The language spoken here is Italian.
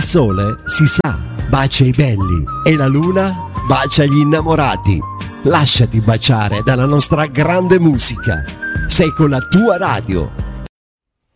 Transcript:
sole, si sa, bacia i belli e la luna bacia gli innamorati. Lasciati baciare dalla nostra grande musica. Sei con la tua radio,